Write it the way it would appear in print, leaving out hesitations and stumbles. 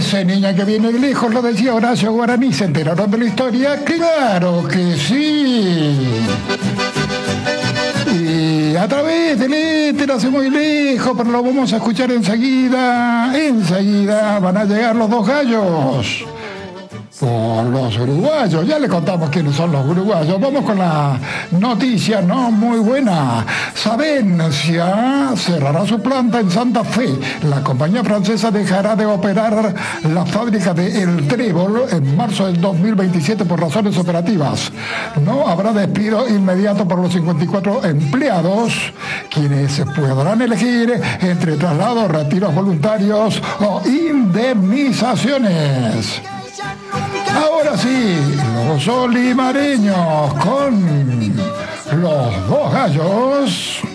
parece, niña, que viene de lejos? Lo decía Horacio Guaraní. ¿Se enteraron de la historia? ¡Claro que sí! Y a través del éter hace muy lejos, pero lo vamos a escuchar enseguida. Enseguida van a llegar los dos gallos. Por los uruguayos, ya le contamos quiénes son los uruguayos. Vamos con la noticia no muy buena. Savencia cerrará su planta en Santa Fe. La compañía francesa dejará de operar la fábrica de El Trébol en marzo del 2027 por razones operativas. No habrá despido inmediato por los 54 empleados, quienes podrán elegir entre traslados, retiros voluntarios o indemnizaciones. Ahora sí, los olimareños con los dos gallos.